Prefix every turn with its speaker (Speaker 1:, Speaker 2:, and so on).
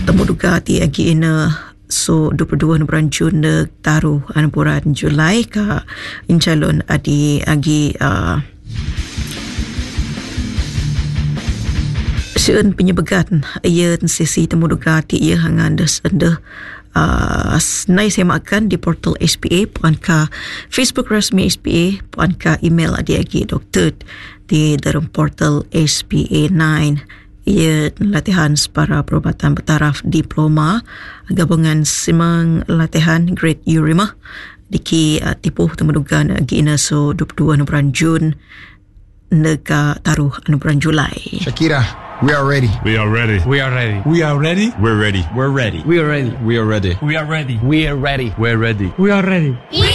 Speaker 1: temuduga ti agi ina so 22 bulan Jun na taruh bulan Julai ka incalon adi agi siun penyebegan ia sesi temuduga ti ia hangan anda senai semakan di portal SPA puan ka Facebook rasmi SPA puan ka email adi agi doktor di dalam portal SPA 9. Ia latihan para perubatan bertaraf diploma gabungan simang latihan grade U5 diki tipuh temudugan gina so 22 bulan Jun nega taruh bulan Julai.
Speaker 2: Shakira, we are ready.
Speaker 3: We are ready.
Speaker 4: We are ready.
Speaker 3: We are ready.
Speaker 4: We're ready.
Speaker 3: We're ready.
Speaker 4: We are ready.
Speaker 3: We are ready.
Speaker 4: We are ready.
Speaker 3: We are ready.
Speaker 4: We're ready.
Speaker 3: We're ready.
Speaker 4: We are ready.